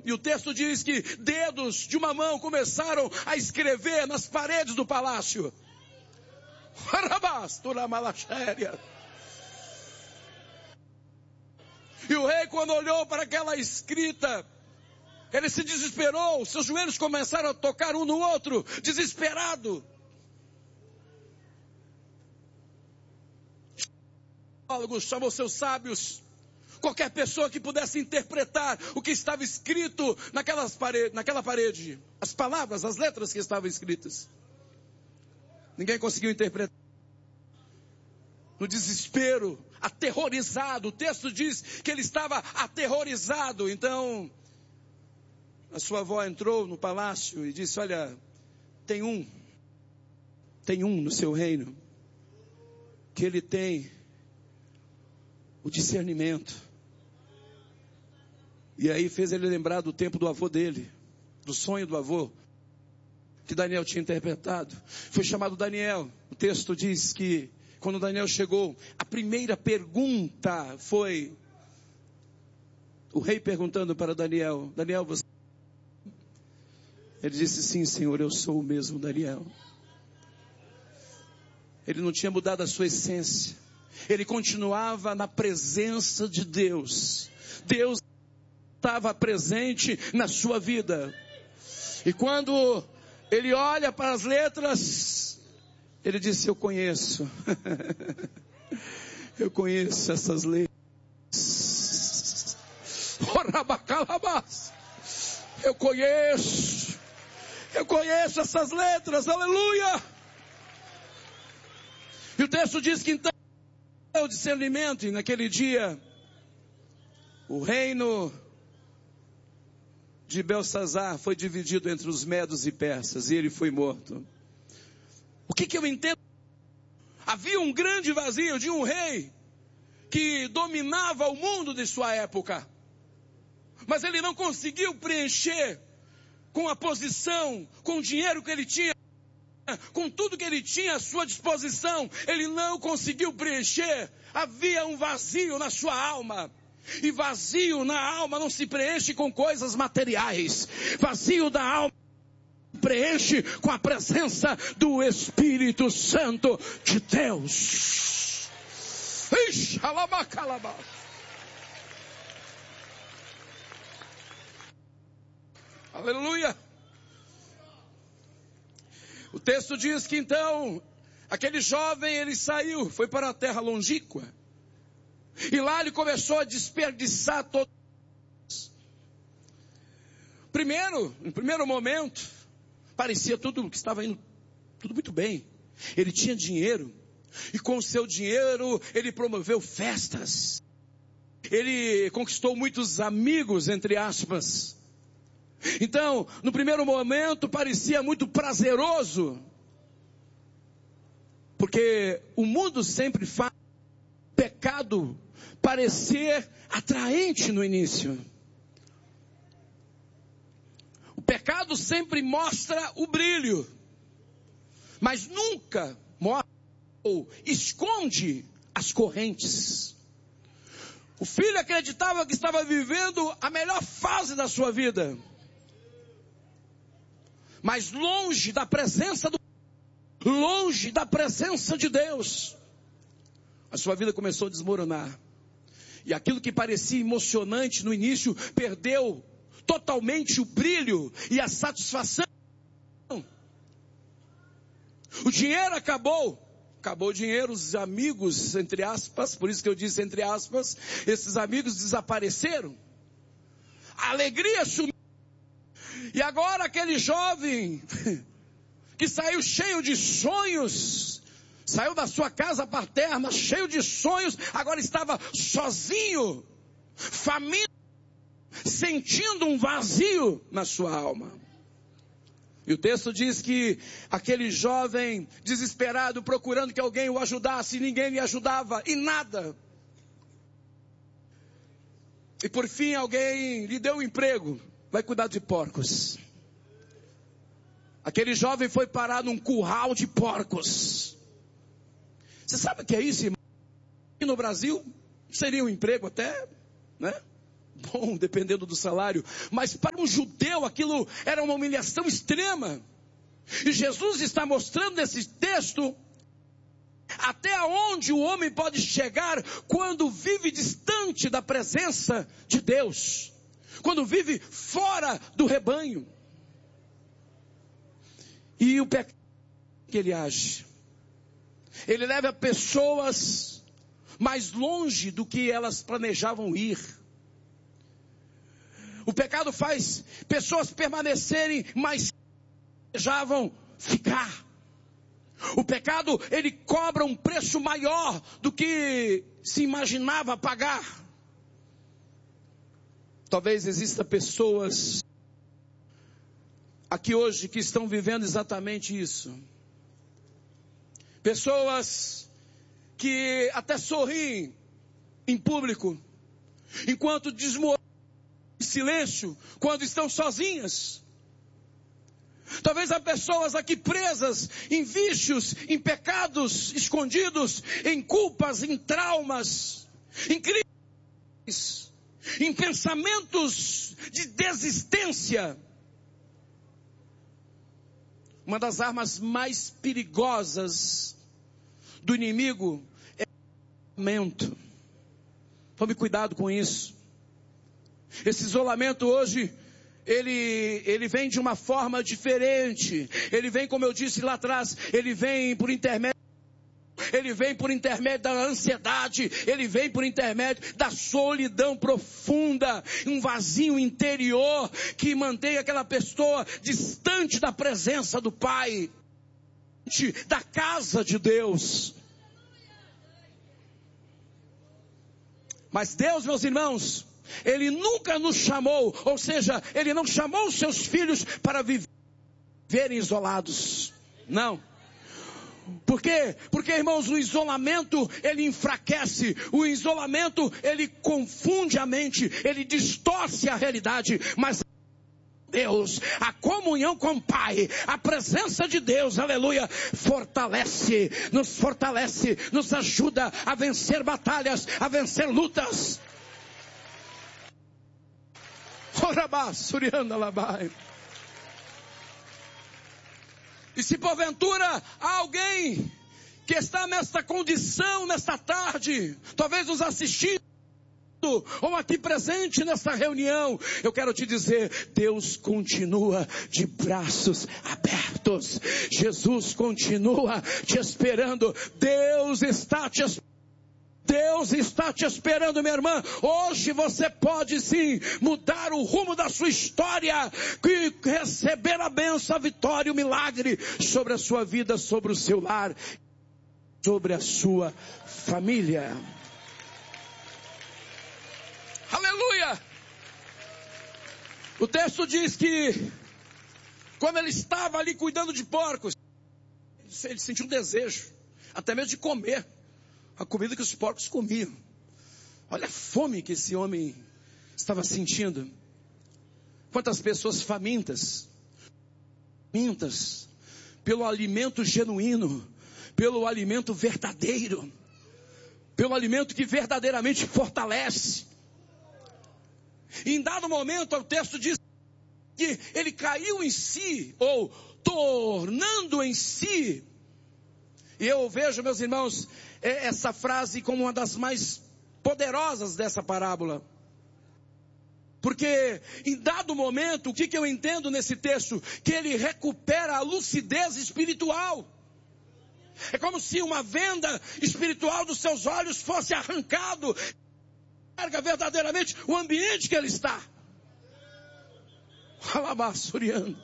e o texto diz que dedos de uma mão começaram a escrever nas paredes do palácio. E o rei, quando olhou para aquela escrita, ele se desesperou, seus joelhos começaram a tocar um no outro, desesperado. Chamou seus sábios, qualquer pessoa que pudesse interpretar o que estava escrito naquela parede, as palavras, as letras que estavam escritas. Ninguém conseguiu interpretar. No desespero, aterrorizado, o texto diz que ele estava aterrorizado. Então, a sua avó entrou no palácio e disse: olha, tem um no seu reino, que ele tem o discernimento. E aí fez ele lembrar do tempo do avô dele, do sonho do avô, que Daniel tinha interpretado. Foi chamado Daniel. O texto diz que quando Daniel chegou, a primeira pergunta foi o rei perguntando para Daniel: Daniel, você... Ele disse: sim, Senhor, eu sou o mesmo Daniel. Ele não tinha mudado a sua essência. Ele continuava na presença de Deus. Deus estava presente na sua vida. E quando ele olha para as letras, ele disse: eu conheço. Eu conheço essas letras. Eu conheço essas letras. Aleluia. E o texto diz que então o discernimento, e naquele dia o reino de Belsazar foi dividido entre os medos e persas, e ele foi morto. O que eu entendo? Havia um grande vazio de um rei que dominava o mundo de sua época, mas ele não conseguiu preencher com a posição, com o dinheiro que ele tinha, com tudo que ele tinha à sua disposição. Ele não conseguiu preencher. Havia um vazio na sua alma. E vazio na alma não se preenche com coisas materiais. Vazio da alma se preenche com a presença do Espírito Santo de Deus. Ixi, alabacalabá. Aleluia. O texto diz que então, aquele jovem, ele saiu, foi para a terra longínqua. E lá ele começou a desperdiçar todo. Em primeiro momento, parecia tudo que estava indo, tudo muito bem. Ele tinha dinheiro, e com o seu dinheiro, ele promoveu festas. Ele conquistou muitos amigos, entre aspas. Então, no primeiro momento, parecia muito prazeroso, porque o mundo sempre faz o pecado parecer atraente no início. O pecado sempre mostra o brilho, mas nunca mostra ou esconde as correntes. O filho acreditava que estava vivendo a melhor fase da sua vida, mas longe da presença de Deus, a sua vida começou a desmoronar. E aquilo que parecia emocionante no início, perdeu totalmente o brilho e a satisfação. O dinheiro acabou o dinheiro, os amigos, entre aspas, por isso que eu disse entre aspas, esses amigos desapareceram. A alegria sumiu. E agora aquele jovem que saiu cheio de sonhos, saiu da sua casa paterna cheio de sonhos, agora estava sozinho, faminto, sentindo um vazio na sua alma. E o texto diz que aquele jovem desesperado, procurando que alguém o ajudasse, ninguém lhe ajudava em nada. E por fim alguém lhe deu um emprego. Vai cuidar de porcos. Aquele jovem foi parar num curral de porcos. Você sabe o que é isso, irmão? E no Brasil seria um emprego até, né? bom, dependendo do salário, mas para um judeu aquilo era uma humilhação extrema. E Jesus está mostrando nesse texto até onde o homem pode chegar quando vive distante da presença de Deus, quando vive fora do rebanho. E o pecado que ele age, ele leva pessoas mais longe do que elas planejavam ir. O pecado faz pessoas permanecerem mais que planejavam ficar. O pecado, ele cobra um preço maior do que se imaginava pagar. Talvez exista pessoas aqui hoje que estão vivendo exatamente isso. Pessoas que até sorriem em público, enquanto desmoronam em silêncio quando estão sozinhas. Talvez há pessoas aqui presas em vícios, em pecados escondidos, em culpas, em traumas, em crises, em pensamentos de desistência. Uma das armas mais perigosas do inimigo é o isolamento. Tome cuidado com isso. Esse isolamento hoje, ele vem de uma forma diferente. Ele vem, como eu disse lá atrás, ele vem por intermédio da ansiedade, ele vem por intermédio da solidão profunda, um vazio interior que mantém aquela pessoa distante da presença do Pai, da casa de Deus. Mas Deus, meus irmãos, Ele nunca nos chamou, ou seja, Ele não chamou os seus filhos para viverem isolados. Não. Por quê? Porque, irmãos, o isolamento, ele enfraquece. O isolamento, ele confunde a mente. Ele distorce a realidade. Mas Deus, a comunhão com o Pai, a presença de Deus, aleluia, fortalece, nos ajuda a vencer batalhas, a vencer lutas. E se porventura há alguém que está nesta condição, nesta tarde, talvez nos assistindo, ou aqui presente nesta reunião, eu quero te dizer, Deus continua de braços abertos. Jesus continua te esperando. Deus está te esperando, minha irmã. Hoje você pode sim mudar o rumo da sua história e receber a bênção, a vitória, o milagre sobre a sua vida, sobre o seu lar, sobre a sua família. Aleluia! O texto diz que quando ele estava ali cuidando de porcos, ele sentiu um desejo, até mesmo de comer a comida que os porcos comiam. Olha a fome que esse homem estava sentindo. Quantas pessoas famintas pelo alimento genuíno, pelo alimento verdadeiro, pelo alimento que verdadeiramente fortalece. E em dado momento, o texto diz que ele caiu em si, ou tornando em si. E eu vejo, meus irmãos, essa frase como uma das mais poderosas dessa parábola. Porque em dado momento, o que eu entendo nesse texto? Que ele recupera a lucidez espiritual. É como se uma venda espiritual dos seus olhos fosse arrancado. Enxerga verdadeiramente o ambiente que ele está. Alabassuriano.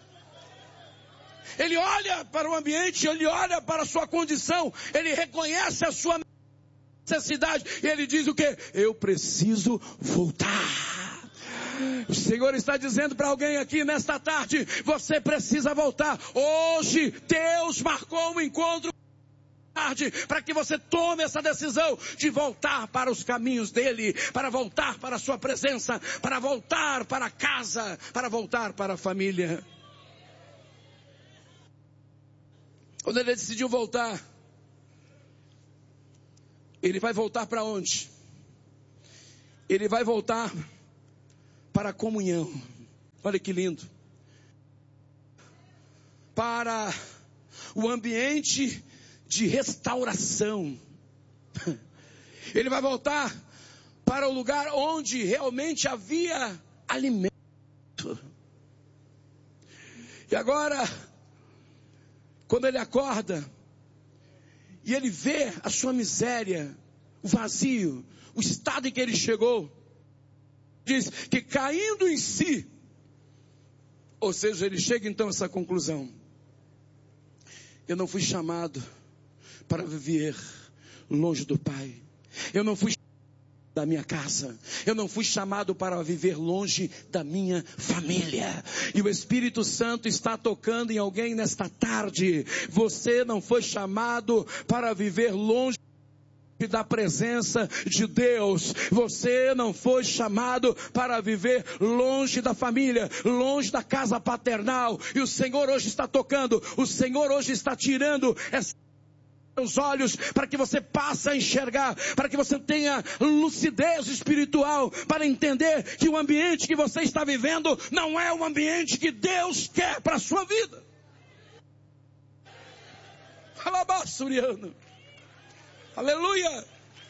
Ele olha para o ambiente, ele olha para a sua condição, ele reconhece a sua necessidade e ele diz o quê? Eu preciso voltar. O Senhor está dizendo para alguém aqui nesta tarde, você precisa voltar. Hoje Deus marcou um encontro para que você tome essa decisão de voltar para os caminhos dele, para voltar para a sua presença, para voltar para casa, para voltar para a família. Quando ele decidiu voltar, ele vai voltar para onde? Ele vai voltar para a comunhão. Olha que lindo. Para o ambiente de restauração. Ele vai voltar para o lugar onde realmente havia alimento. E agora, quando ele acorda, e ele vê a sua miséria, o vazio, o estado em que ele chegou, diz que caindo em si, ou seja, ele chega então a essa conclusão: eu não fui chamado para viver longe do Pai, eu não fui da minha casa, eu não fui chamado para viver longe da minha família. E o Espírito Santo está tocando em alguém nesta tarde. Você não foi chamado para viver longe da presença de Deus. Você não foi chamado para viver longe da família, longe da casa paternal. E o Senhor hoje está tocando, o Senhor hoje está tirando os olhos para que você passe a enxergar, para que você tenha lucidez espiritual, para entender que o ambiente que você está vivendo não é o ambiente que Deus quer para a sua vida. Alabassuriano. Aleluia.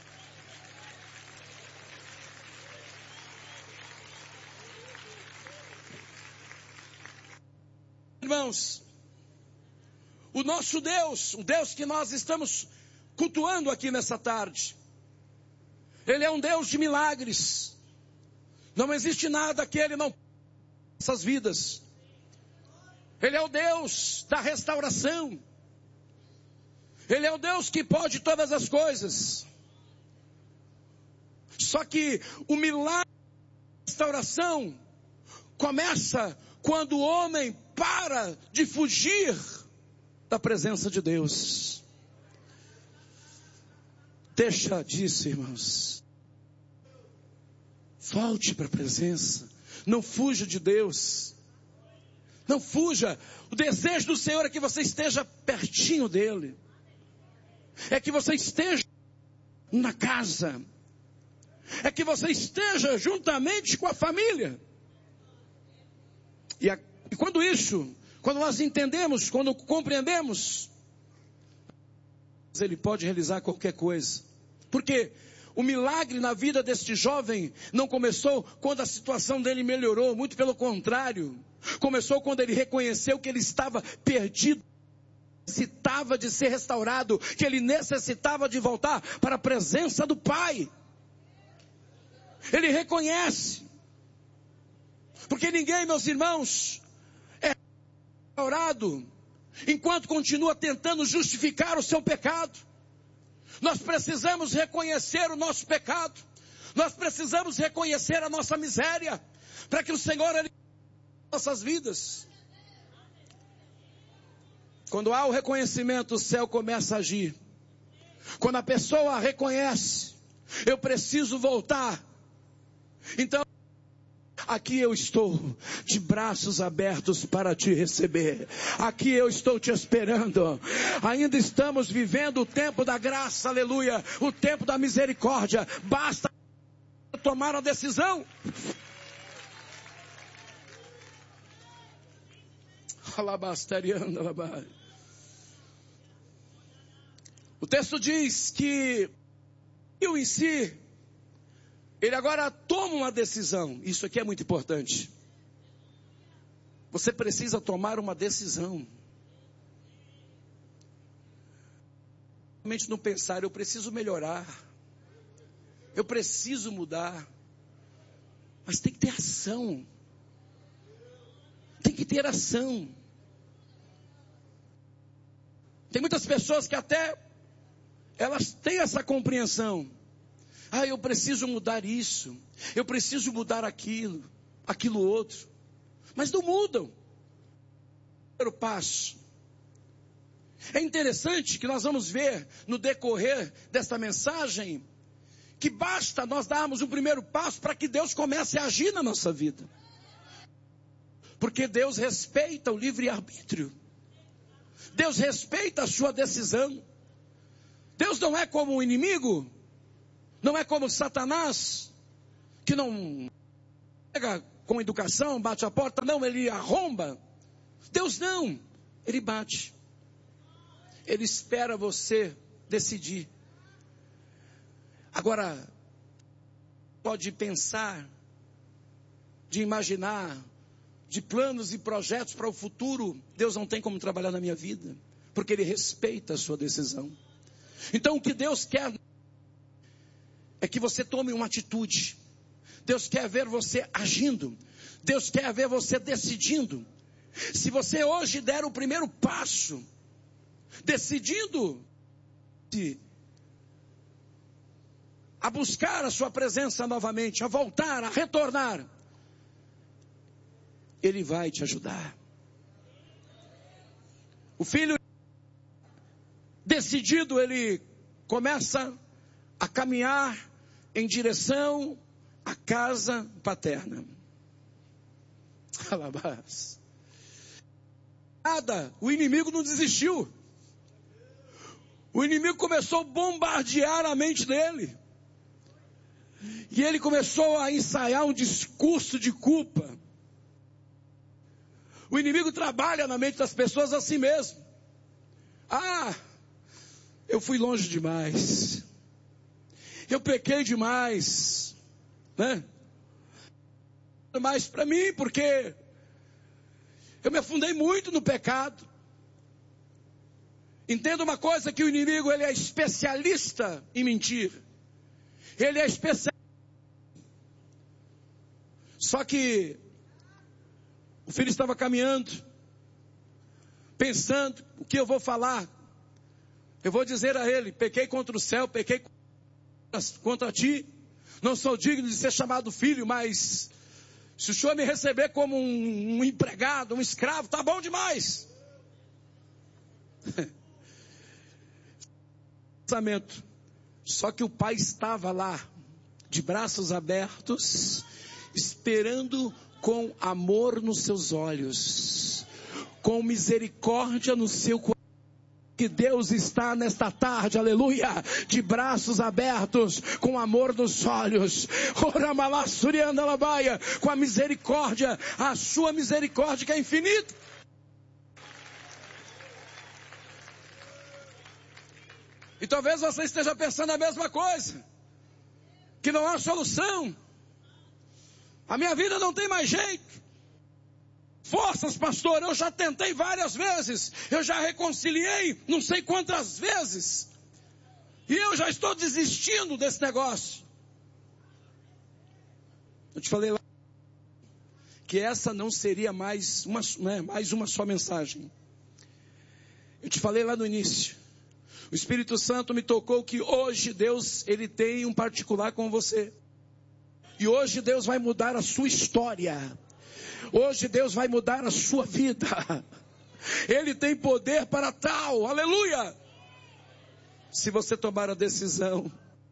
Irmãos, o nosso Deus, o Deus que nós estamos cultuando aqui nessa tarde, Ele é um Deus de milagres. Não existe nada que Ele não nossas vidas. Ele é o Deus da restauração. Ele é o Deus que pode todas as coisas. Só que o milagre da restauração começa quando o homem para de fugir da presença de Deus. Deixa disso, irmãos. Volte para a presença. Não fuja de Deus. Não fuja. O desejo do Senhor é que você esteja pertinho dEle. É que você esteja na casa. É que você esteja juntamente com a família. E quando nós entendemos, quando compreendemos, Ele pode realizar qualquer coisa. Porque o milagre na vida deste jovem não começou quando a situação dele melhorou. Muito pelo contrário. Começou quando ele reconheceu que ele estava perdido. Necessitava de ser restaurado. Que ele necessitava de voltar para a presença do Pai. Ele reconhece. Porque ninguém, meus irmãos, é restaurado enquanto continua tentando justificar o seu pecado. Nós precisamos reconhecer o nosso pecado. Nós precisamos reconhecer a nossa miséria, para que o Senhor ele nossas vidas. Quando há o reconhecimento, o céu começa a agir. Quando a pessoa reconhece, eu preciso voltar. Então, aqui eu estou de braços abertos para te receber. Aqui eu estou te esperando. Ainda estamos vivendo o tempo da graça, aleluia. O tempo da misericórdia. Basta tomar a decisão. O texto diz que eu em si, ele agora toma uma decisão. Isso aqui é muito importante. Você precisa tomar uma decisão. Realmente não pensar, eu preciso melhorar. Eu preciso mudar. Mas tem que ter ação. Tem que ter ação. Tem muitas pessoas que até elas têm essa compreensão. Ah, eu preciso mudar isso. Eu preciso mudar aquilo outro. Mas não mudam. Primeiro passo. É interessante que nós vamos ver no decorrer desta mensagem que basta nós darmos um primeiro passo para que Deus comece a agir na nossa vida. Porque Deus respeita o livre-arbítrio. Deus respeita a sua decisão. Deus não é como o inimigo. Não é como Satanás, que não pega com educação, bate a porta. Não, ele arromba. Deus não, ele bate. Ele espera você decidir. Agora, pode pensar, de imaginar, de planos e projetos para o futuro. Deus não tem como trabalhar na minha vida, porque Ele respeita a sua decisão. Então o que Deus quer é que você tome uma atitude. Deus quer ver você agindo. Deus quer ver você decidindo. Se você hoje der o primeiro passo, decidindo a buscar a sua presença novamente, a voltar, a retornar, Ele vai te ajudar. O filho decidido, ele começa a caminhar em direção à casa paterna. Alabás. Nada, o inimigo não desistiu. O inimigo começou a bombardear a mente dele. E ele começou a ensaiar um discurso de culpa. O inimigo trabalha na mente das pessoas assim mesmo. Ah, eu fui longe demais. Eu pequei demais. Né? Mas para mim, porque eu me afundei muito no pecado. Entenda uma coisa, que o inimigo, ele é especialista em mentir. Ele é especialista. Só que o filho estava caminhando, pensando, o que eu vou falar? Eu vou dizer a ele: pequei contra o céu, pequei contra ti, não sou digno de ser chamado filho, mas se o senhor me receber como um empregado, um escravo, tá bom demais. Só que o pai estava lá, de braços abertos, esperando com amor nos seus olhos, com misericórdia no seu coração. Que Deus está nesta tarde, aleluia, de braços abertos, com amor nos olhos, com a misericórdia, a sua misericórdia que é infinita. E talvez você esteja pensando a mesma coisa, que não há solução, a minha vida não tem mais jeito. Forças, pastor, eu já tentei várias vezes, eu já reconciliei não sei quantas vezes, e eu já estou desistindo desse negócio. Eu te falei lá que essa não seria mais uma só mensagem. Eu te falei lá no início, o Espírito Santo me tocou que hoje Deus, Ele tem um particular com você, e hoje Deus vai mudar a sua história. Hoje Deus vai mudar a sua vida. Ele tem poder para tal, aleluia. Se você tomar a decisão.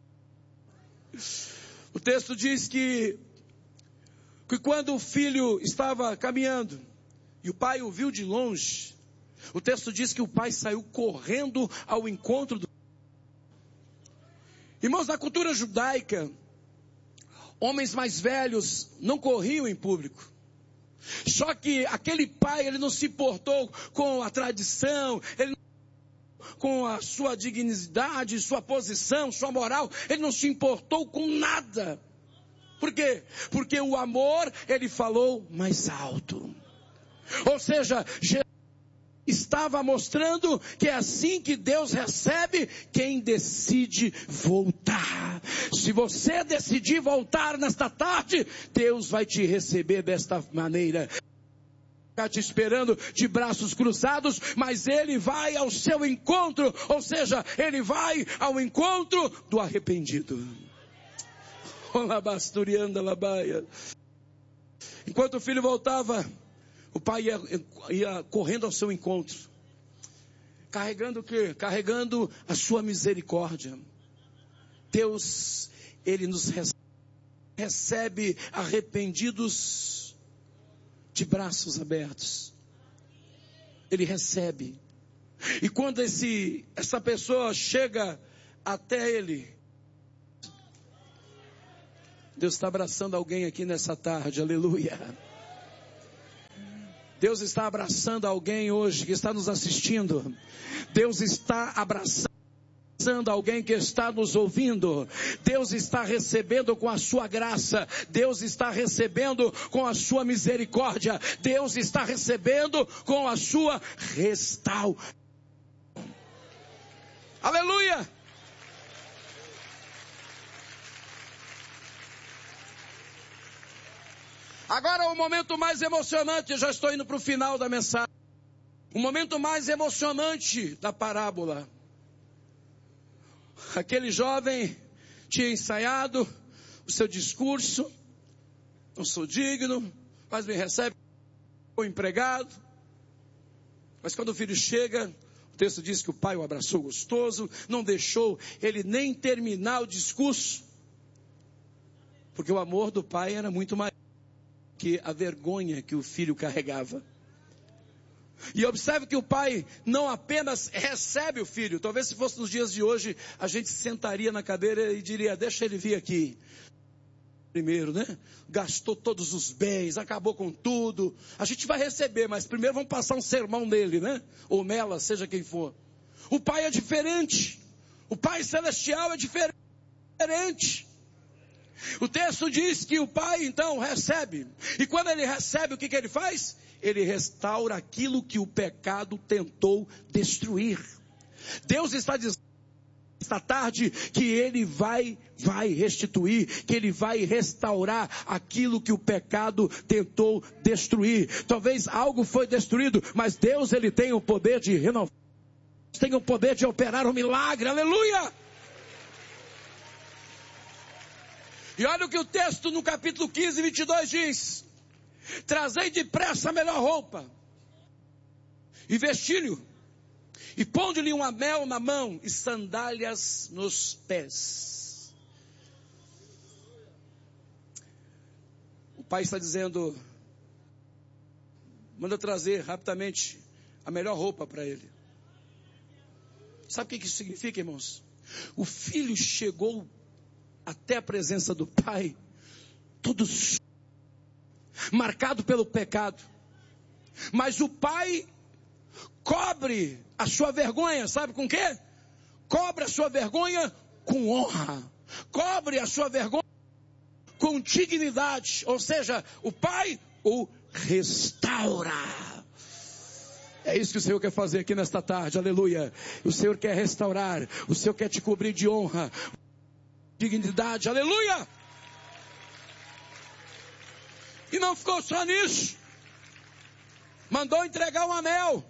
O texto diz que quando o filho estava caminhando e o pai o viu de longe, o texto diz que o pai saiu correndo ao encontro do... Irmãos, na cultura judaica, homens mais velhos não corriam em público. Só que aquele pai, ele não se importou com a tradição, ele não, com a sua dignidade, sua posição, sua moral, ele não se importou com nada. Por quê? Porque o amor, ele falou mais alto. Ou seja, Jesus estava mostrando que é assim que Deus recebe quem decide voltar. Se você decidir voltar nesta tarde, Deus vai te receber desta maneira. Está te esperando de braços cruzados, mas Ele vai ao seu encontro, ou seja, Ele vai ao encontro do arrependido. Enquanto o filho voltava, o pai ia correndo ao seu encontro. Carregando o quê? Carregando a sua misericórdia. Deus, Ele nos recebe arrependidos de braços abertos. Ele recebe. E quando essa pessoa chega até Ele, Deus está abraçando alguém aqui nessa tarde, aleluia. Deus está abraçando alguém hoje que está nos assistindo. Deus está abraçando alguém que está nos ouvindo. Deus está recebendo com a sua graça. Deus está recebendo com a sua misericórdia. Deus está recebendo com a sua restauração. Aleluia! Agora o momento mais emocionante, eu já estou indo para o final da mensagem. O momento mais emocionante da parábola. Aquele jovem tinha ensaiado o seu discurso. Não sou digno, mas me recebe o empregado. Mas quando o filho chega, o texto diz que o pai o abraçou gostoso, não deixou ele nem terminar o discurso. Porque o amor do pai era muito maior que a vergonha que o filho carregava. E observe que o pai não apenas recebe o filho. Talvez se fosse nos dias de hoje, a gente sentaria na cadeira e diria, deixa ele vir aqui. Primeiro, né? Gastou todos os bens, acabou com tudo. A gente vai receber, mas primeiro vamos passar um sermão nele, né? Ou nela, seja quem for. O pai é diferente. O pai celestial é diferente. O texto diz que o pai então recebe. E quando ele recebe, o que ele faz? Ele restaura aquilo que o pecado tentou destruir. Deus está dizendo esta tarde que ele vai restituir, que ele vai restaurar aquilo que o pecado tentou destruir. Talvez algo foi destruído, mas Deus ele tem o poder de renovar, tem o poder de operar um milagre. Aleluia! E olha o que o texto no capítulo 15, 22 diz. Trazei depressa a melhor roupa, e vestilho, e ponde-lhe um anel na mão, e sandálias nos pés. O pai está dizendo, manda trazer rapidamente a melhor roupa para ele. Sabe o que isso significa, irmãos? O filho chegou até a presença do pai, todo marcado pelo pecado. Mas o pai cobre a sua vergonha, sabe com quê? Cobre a sua vergonha com honra. Cobre a sua vergonha com dignidade. Ou seja, o pai o restaura. É isso que o Senhor quer fazer aqui nesta tarde, aleluia. O Senhor quer restaurar, o Senhor quer te cobrir de honra, dignidade, aleluia. E não ficou só nisso, mandou entregar um anel.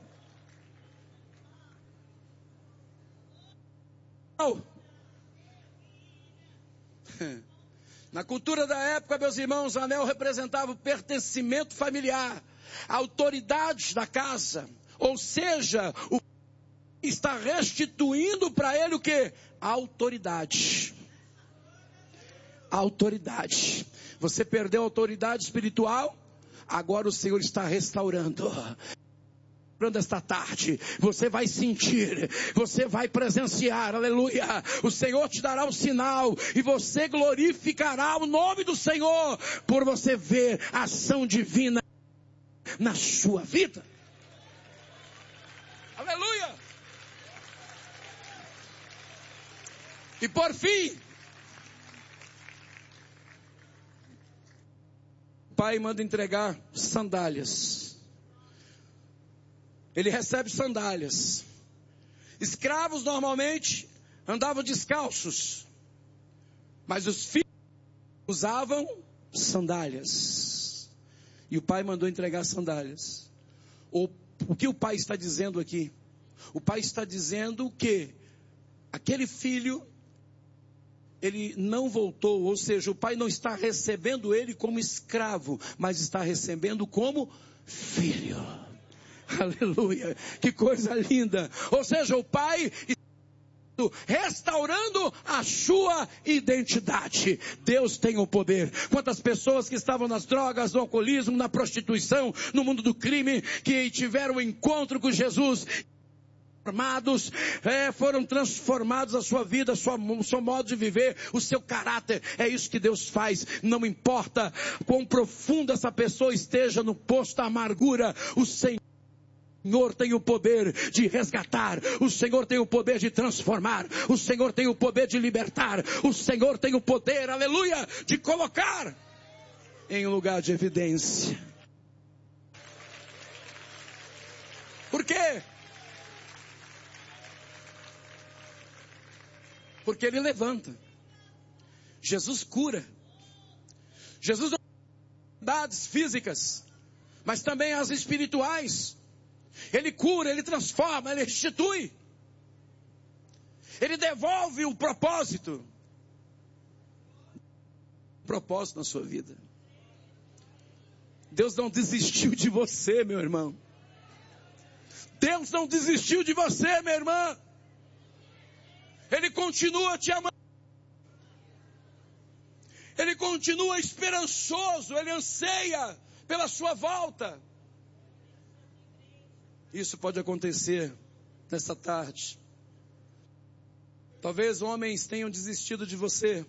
Na cultura da época, meus irmãos, o anel representava o pertencimento familiar, a autoridade da casa. Ou seja, o está restituindo para ele o que? A autoridade. A autoridade. Você perdeu a autoridade espiritual, agora o Senhor está restaurando. Esta tarde, você vai sentir, você vai presenciar, aleluia, o Senhor te dará um sinal, e você glorificará o nome do Senhor, por você ver a ação divina na sua vida, aleluia. E por fim, o pai manda entregar sandálias. Ele recebe sandálias. Escravos normalmente andavam descalços, mas os filhos usavam sandálias. E o pai mandou entregar sandálias. O que o pai está dizendo aqui? O pai está dizendo que aquele filho, ele não voltou, ou seja, o pai não está recebendo ele como escravo, mas está recebendo como filho. Aleluia, que coisa linda. Ou seja, o pai restaurando a sua identidade. Deus tem o poder. Quantas pessoas que estavam nas drogas, no alcoolismo, na prostituição, no mundo do crime, que tiveram um encontro com Jesus, foram transformados a sua vida, o seu modo de viver, o seu caráter. É isso que Deus faz. Não importa quão profundo essa pessoa esteja no poço da amargura, o Senhor tem o poder de resgatar, o Senhor tem o poder de transformar, o Senhor tem o poder de libertar, o Senhor tem o poder, aleluia, de colocar em um lugar de evidência. Por quê? Porque Ele levanta. Jesus cura. Jesus não tem habilidades físicas, mas também as espirituais. Ele cura, Ele transforma, Ele restitui. Ele devolve o propósito. Propósito na sua vida. Deus não desistiu de você, meu irmão. Deus não desistiu de você, minha irmã. Ele continua te amando. Ele continua esperançoso. Ele anseia pela sua volta. Isso pode acontecer nesta tarde. Talvez homens tenham desistido de você.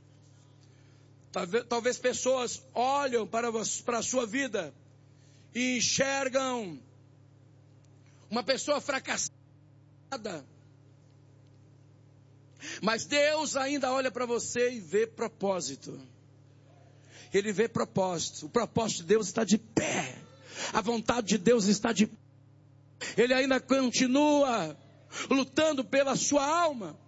Talvez pessoas olham para a sua vida e enxergam uma pessoa fracassada. Mas Deus ainda olha para você e vê propósito. Ele vê propósito. O propósito de Deus está de pé. A vontade de Deus está de pé. Ele ainda continua lutando pela sua alma.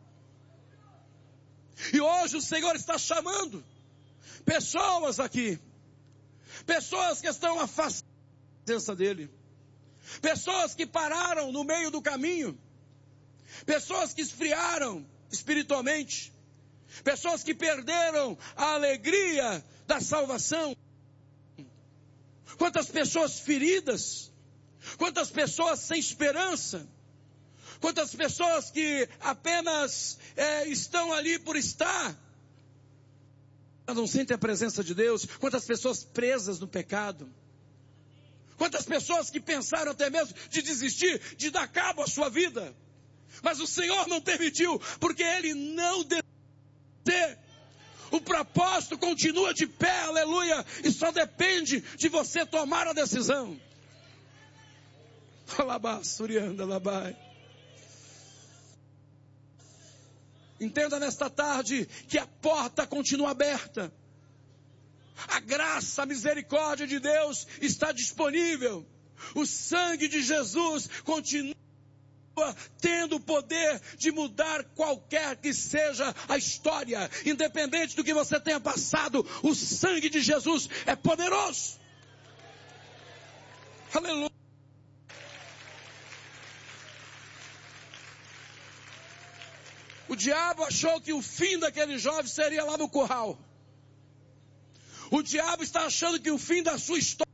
E hoje o Senhor está chamando pessoas aqui. Pessoas que estão afastadas da presença dEle. Pessoas que pararam no meio do caminho. Pessoas que esfriaram espiritualmente. Pessoas que perderam a alegria da salvação. Quantas pessoas feridas. Quantas pessoas sem esperança. Quantas pessoas que apenas estão ali por estar. Não sentem a presença de Deus. Quantas pessoas presas no pecado. Quantas pessoas que pensaram até mesmo de desistir, de dar cabo à sua vida. Mas o Senhor não permitiu, porque Ele não desistiu. O propósito continua de pé, aleluia, e só depende de você tomar a decisão. Entenda nesta tarde que a porta continua aberta. A graça, a misericórdia de Deus está disponível. O sangue de Jesus continua tendo o poder de mudar qualquer que seja a história. Independente do que você tenha passado, o sangue de Jesus é poderoso. Aleluia. O diabo achou que o fim daquele jovem seria lá no curral. O diabo está achando que o fim da sua história...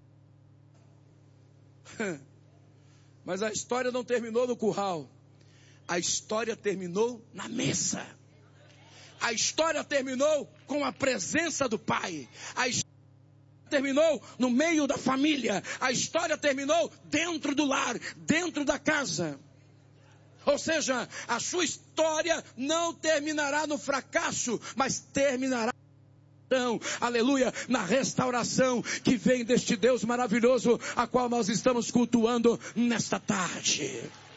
Mas a história não terminou no curral. A história terminou na mesa. A história terminou com a presença do Pai. A história terminou no meio da família. A história terminou dentro do lar, dentro da casa. Ou seja, a sua história não terminará no fracasso, mas terminará, aleluia, na restauração que vem deste Deus maravilhoso, a qual nós estamos cultuando nesta tarde.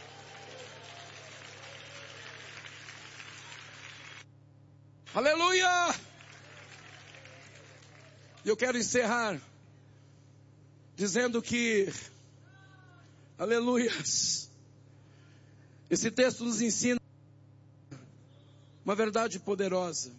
Aleluia! Eu quero encerrar dizendo que, aleluias, esse texto nos ensina uma verdade poderosa.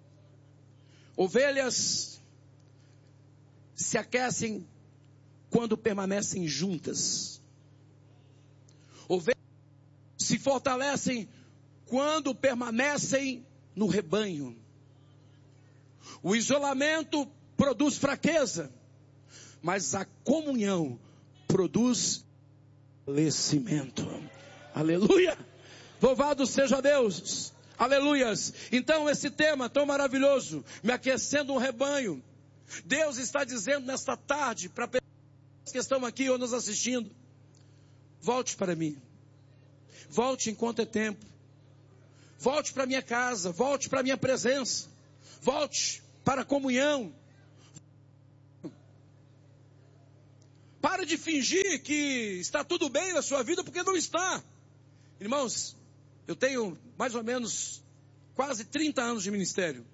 Ovelhas se aquecem quando permanecem juntas. Ovelhas se fortalecem quando permanecem no rebanho. O isolamento produz fraqueza, mas a comunhão produz fortalecimento. Aleluia! Louvado seja Deus! Aleluias! Então esse tema tão maravilhoso, me aquecendo um rebanho. Deus está dizendo nesta tarde para pessoas que estão aqui ou nos assistindo: volte para mim. Volte enquanto é tempo. Volte para a minha casa, volte para a minha presença. Volte para a comunhão. Para de fingir que está tudo bem na sua vida, porque não está. Irmãos, eu tenho mais ou menos quase 30 anos de ministério.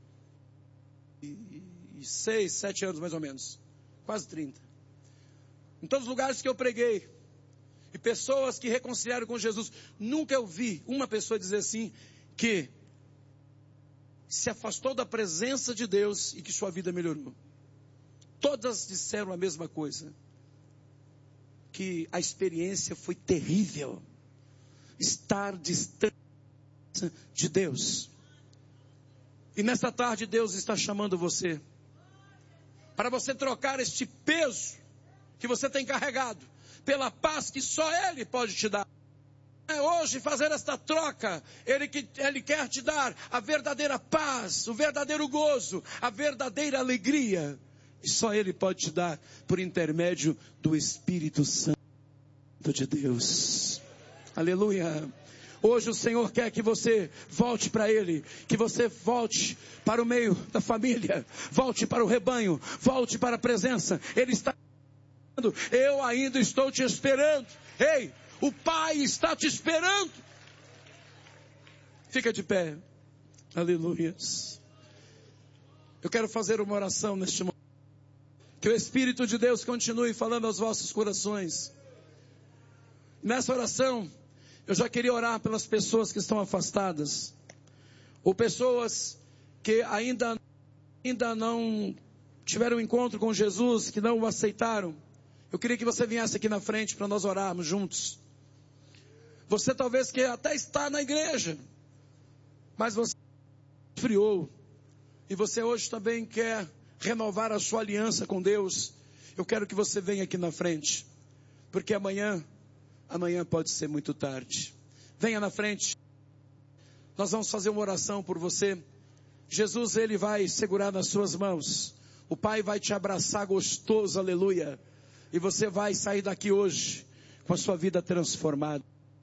E 6, 7 anos mais ou menos. Quase 30. Em todos os lugares que eu preguei. E pessoas que reconciliaram com Jesus. Nunca eu vi uma pessoa dizer assim, que se afastou da presença de Deus e que sua vida melhorou. Todas disseram a mesma coisa. Que a experiência foi terrível. Estar distante de Deus. E nesta tarde Deus está chamando você. Para você trocar este peso que você tem carregado. Pela paz que só Ele pode te dar. Hoje fazer esta troca. Ele quer te dar a verdadeira paz. O verdadeiro gozo. A verdadeira alegria. E só Ele pode te dar por intermédio do Espírito Santo de Deus. Aleluia. Hoje o Senhor quer que você volte para Ele. Que você volte para o meio da família. Volte para o rebanho. Volte para a presença. Ele está dizendo, eu ainda estou te esperando. Ei, o Pai está te esperando. Fica de pé. Aleluia. Eu quero fazer uma oração neste momento. Que o Espírito de Deus continue falando aos vossos corações. Nessa oração, eu já queria orar pelas pessoas que estão afastadas. Ou pessoas que ainda não tiveram encontro com Jesus, que não o aceitaram. Eu queria que você viesse aqui na frente para nós orarmos juntos. Você talvez que até está na igreja, mas você esfriou. E você hoje também quer renovar a sua aliança com Deus. Eu quero que você venha aqui na frente. Porque amanhã pode ser muito tarde. Venha na frente. Nós vamos fazer uma oração por você. Jesus, Ele vai segurar nas suas mãos. O Pai vai te abraçar gostoso, aleluia. E você vai sair daqui hoje com a sua vida transformada.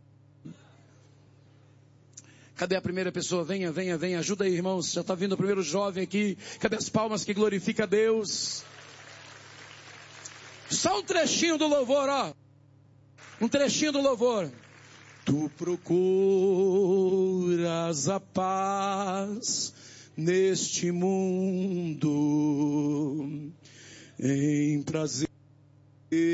Cadê a primeira pessoa? Venha. Ajuda aí, irmãos. Já está vindo o primeiro jovem aqui. Cadê as palmas que glorifica a Deus? Só um trechinho do louvor, ó. Um trechinho do louvor. Tu procuras a paz neste mundo, em prazer